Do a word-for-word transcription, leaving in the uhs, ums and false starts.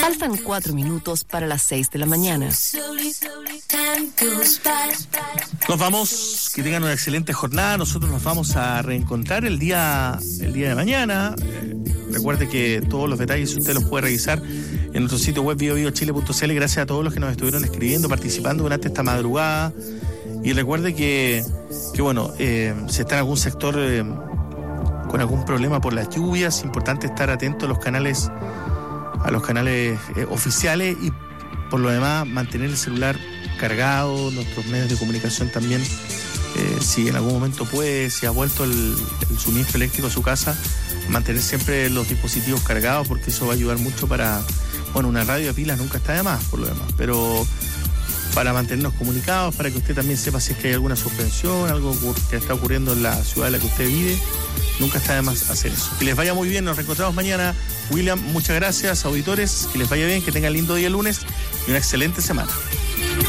Faltan cuatro minutos para las seis de la mañana. Nos vamos, que tengan una excelente jornada. Nosotros nos vamos a reencontrar el día, el día de mañana. Eh, recuerde que todos los detalles usted los puede revisar en nuestro sitio web bio bio chile punto c l. Gracias a todos los que nos estuvieron escribiendo, participando durante esta madrugada. Y recuerde que, que bueno, eh, si está en algún sector eh, con algún problema por las lluvias, es importante estar atento a los canales, a los canales eh, oficiales, y por lo demás mantener el celular cargado, nuestros medios de comunicación también, eh, si en algún momento puede, si ha vuelto el, el suministro eléctrico a su casa, mantener siempre los dispositivos cargados, porque eso va a ayudar mucho para, bueno, una radio de pilas nunca está de más por lo demás, pero para mantenernos comunicados, para que usted también sepa si es que hay alguna suspensión, algo que está ocurriendo en la ciudad en la que usted vive, nunca está de más hacer eso. Que les vaya muy bien, nos reencontramos mañana. William, muchas gracias, auditores, que les vaya bien, que tengan lindo día el lunes y una excelente semana.